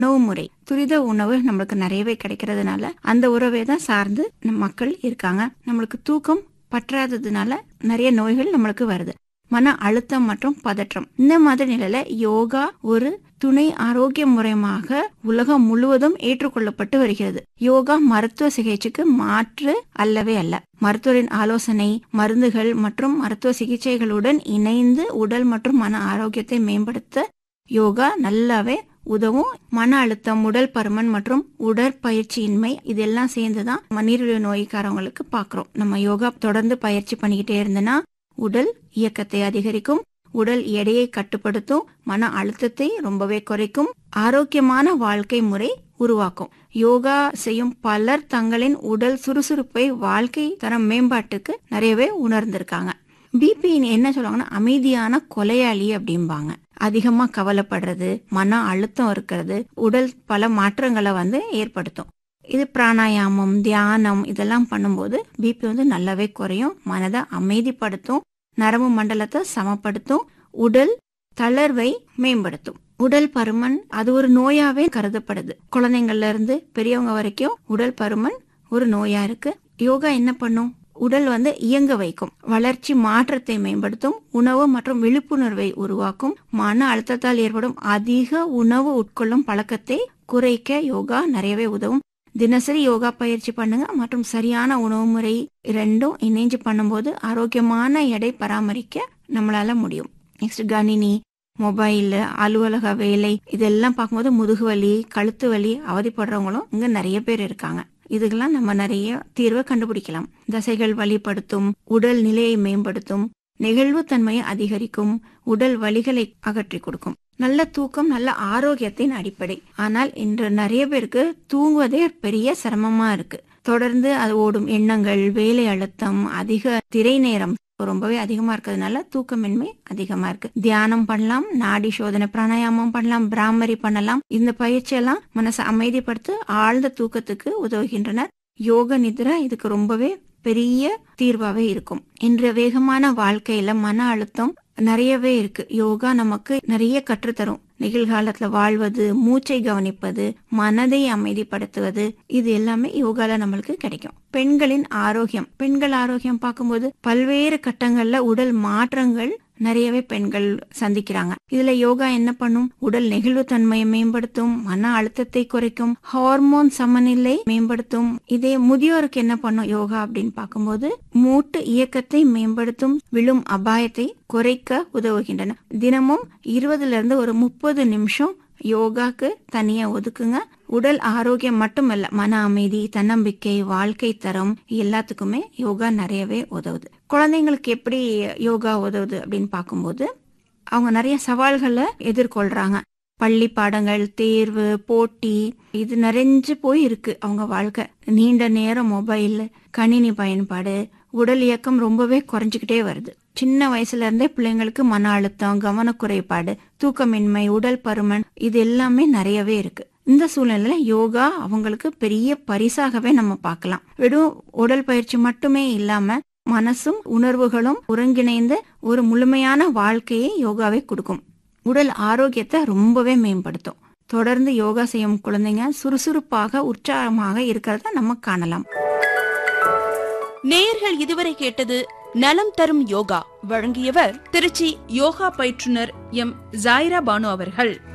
உணவு முறை, துரித உணவு நம்மளுக்கு நிறையவே கிடைக்கிறதுனால அந்த உறவை தான் சார்ந்து மக்கள் இருக்காங்க. நம்மளுக்கு தூக்கம் பற்றாததுனால நிறைய நோய்கள் நம்மளுக்கு வருது. மன அழுத்தம் மற்றும் பதற்றம், இந்த மாதிரி நிலையில யோகா ஒரு துணை ஆரோக்கிய முறையாக உலகம் முழுவதும் ஏற்றுக்கொள்ளப்பட்டு வருகிறது. யோகா மருத்துவ சிகிச்சைக்கு மாற்று அல்லவே அல்ல. மருத்துவரின் ஆலோசனை, மருந்துகள் மற்றும் மருத்துவ சிகிச்சைகளுடன் இணைந்து உடல் மற்றும் மன ஆரோக்கியத்தை மேம்படுத்த யோகா நல்லாவே உதவும். மன அழுத்தம், உடல் பருமன் மற்றும் உடற்பயிற்சியின்மை இதெல்லாம் சேர்ந்துதான் நீரிழிவு நோய்க்காரவங்களுக்கு பாக்குறோம். நம்ம யோகா தொடர்ந்து பயிற்சி பண்ணிக்கிட்டே இருந்தோம்னா உடல் இயக்கத்தை அதிகரிக்கும், உடல் எடையை கட்டுப்படுத்தும், மன அழுத்தத்தை ரொம்பவே குறைக்கும், ஆரோக்கியமான வாழ்க்கை முறை உருவாக்கும். யோகா செய்யும் பலர் தங்களின் உடல் சுறுசுறுப்பை, வாழ்க்கை தரம் மேம்பாட்டுக்கு நிறையவே உணர்ந்திருக்காங்க. பிபி என்ன சொல்லுவாங்கன்னா அமைதியான கொலையாளி அப்படிம்பாங்க. அதிகமா கவலைப்படுறது, மன அழுத்தம் இருக்கிறது, உடல் பல மாற்றங்களை ஏற்படுத்தும். இது பிராணாயாமம், தியானம் இதெல்லாம் பண்ணும்போது பிபி நல்லாவே குறையும், மனதை அமைதிப்படுத்தும், நரம்பு மண்டலத்தை சமப்படுத்தும், உடல் தளர்வை மேம்படுத்தும். உடல் பருமன் அது ஒரு நோயாவே கருதப்படுது. குழந்தைங்கள்ல இருந்து பெரியவங்க வரைக்கும் உடல் பருமன் ஒரு நோயா இருக்கு. யோகா என்ன பண்ணும்? உடல் இயங்க வைக்கும், வளர்ச்சி மாற்றத்தை மேம்படுத்தும், உணவு மற்றும் விழிப்புணர்வை உருவாக்கும், மன அழுத்தத்தால் ஏற்படும் அதிக உணவு உட்கொள்ளும் பழக்கத்தை குறைக்க யோகா நிறையவே உதவும். தினசரி யோகா பயிற்சி பண்ணுங்க மற்றும் சரியான உணவு முறை இரண்டும் இணைஞ்சு பண்ணும்போது ஆரோக்கியமான எடை பராமரிக்க நம்மளால முடியும். நெக்ஸ்ட் கணினி, மொபைல், அலுவலக வேலை இதெல்லாம் பார்க்கும்போது முதுகு வலி, கழுத்து வலி அவதிப்படுறவங்களும் இங்க நிறைய பேர் இருக்காங்க. இதுக்கெல்லாம் நம்ம நிறைய தீர்வை கண்டுபிடிக்கலாம். தசைகள் வலிப்படுத்தும், உடல் நிலையை மேம்படுத்தும், நெகிழ்வு தன்மையை அதிகரிக்கும், உடல் வலிகளை அகற்றி கொடுக்கும். நல்ல தூக்கம் நல்ல ஆரோக்கியத்தின் அடிப்படை. ஆனால் இன்று நிறைய பேருக்கு தூங்குவதே பெரிய சிரமமா இருக்கு. தொடர்ந்து அது ஓடும் எண்ணங்கள், வேலை அழுத்தம், அதிக திரை நேரம் ரொம்பவே அதிகமா இருக்கிறதுனால தூக்கமின்மை அதிகமா இருக்கு. தியானம் பண்ணலாம், நாடி சோதனை பிராணாயாமம் பண்ணலாம், பிராமரி பண்ணலாம். இந்த பயிற்சியெல்லாம் மனசை அமைதிப்படுத்த ஆழ்ந்த தூக்கத்துக்கு உதவுகின்றனர். யோக நித்ரா இதுக்கு ரொம்பவே பெரிய தீர்வாவே இருக்கும். இன்றைய வேகமான வாழ்க்கையில மன அழுத்தம் நிறையவே இருக்கு. யோகா நமக்கு நிறைய கற்றுத்தரும். நிகழ்காலத்துல வாழ்வது, மூச்சை கவனிப்பது, மனதை அமைதிப்படுத்துவது, இது எல்லாமே யோகால நம்மளுக்கு கிடைக்கும். பெண்களின் ஆரோக்கியம், பெண்கள் ஆரோக்கியம் பார்க்கும்போது பல்வேறு கட்டங்கள்ல உடல் மாற்றங்கள் நிறையவே பெண்கள் சந்திக்கிறாங்க. இதுல யோகா என்ன பண்ணும்? உடல் நெகிழ்வு தன்மையை மேம்படுத்தும், மன அழுத்தத்தை குறைக்கும், ஹார்மோன் சமநிலை மேம்படுத்தும். இதே முதியோருக்கு என்ன பண்ணும் யோகா அப்படின்னு பார்க்கும்போது மூட்டு இயக்கத்தை மேம்படுத்தும், விழும் அபாயத்தை குறைக்க உதவுகின்றன. தினமும் 20 இருந்து ஒரு 30 நிமிஷம் யோகாக்கு தனியா ஒதுக்குங்க. உடல் ஆரோக்கியம் மட்டுமல்ல, மன அமைதி, தன்னம்பிக்கை, வாழ்க்கை தரம் எல்லாத்துக்குமே யோகா நிறையவே உதவுது. குழந்தைங்களுக்கு எப்படி யோகா உதவுது அப்படின்னு பார்க்கும்போது அவங்க நிறைய சவால்களை எதிர்கொள்றாங்க. பள்ளி பாடங்கள், தேர்வு, போட்டி இது நிறைஞ்சு போய் இருக்கு அவங்க வாழ்க்கை. நீண்ட நேரம் மொபைல், கணினி பயன்பாடு, உடல் இயக்கம் ரொம்பவே குறைஞ்சுக்கிட்டே வருது. சின்ன வயசுல இருந்தே பிள்ளைங்களுக்கு மன அழுத்தம், கவனக்குறைபாடு, தூக்கமின்மை, உடல் பருமன் இது எல்லாமே நிறையவே இருக்கு. இந்த சூழ்நிலையில யோகா அவங்களுக்கு பெரிய பரிசாகவே நம்ம பார்க்கலாம். வெறும் உடல் பயிற்சி மட்டுமே இல்லாம மனசும் உணர்வுகளும் ஒருங்கிணைந்த ஒரு முழுமையான வாழ்க்கையை யோகாவே கொடுக்கும். உடல் ஆரோக்கியத்தை ரொம்பவே மேம்படுத்தும். தொடர்ந்து யோகா செய்யும் குழந்தைங்க சுறுசுறுப்பாக, உற்சாகமாக இருக்கிறத நம்ம காணலாம். நேயர்கள் இதுவரை கேட்டது நலம் தரும் யோகா. வழங்கியவர் திருச்சி யோகா பயிற்றுனர் எம் ஜாயிரா பானு அவர்கள்.